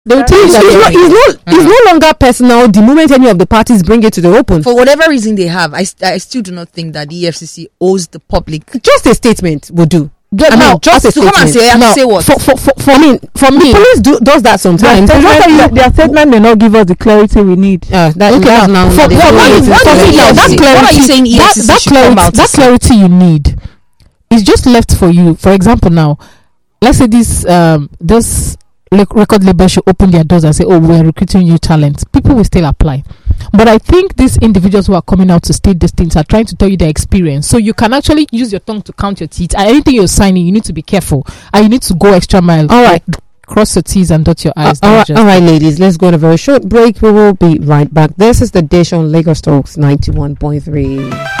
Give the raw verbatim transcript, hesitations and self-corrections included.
They will tell you that it's, it's, not, uh-huh. it's no longer personal the moment any of the parties bring it to the open. For whatever reason they have, I, I still do not think that the E F C C owes the public. Just a statement will do. I now, mean, just a to come and say, I now, say what? For, for, for, for me, for me, the police do, does that sometimes. Their statement, their statement may not give us the clarity we need. Uh, that, okay, that's now. For, for me, what, now, that clarity, what are you saying? That, that, clarity, that clarity you need is just left for you. For example, now, let's say this um this record label should open their doors and say, "Oh, we're recruiting new talent." People will still apply. But I think these individuals who are coming out to state these things are trying to tell you their experience. So you can actually use your tongue to count your teeth. And anything you're signing, you need to be careful. And you need to go extra mile. All right. Cross your T's and dot your I's. Uh, all, right, all right, ladies. Let's go on a very short break. We will be right back. This is the Dish on Lagos Talks ninety-one point three.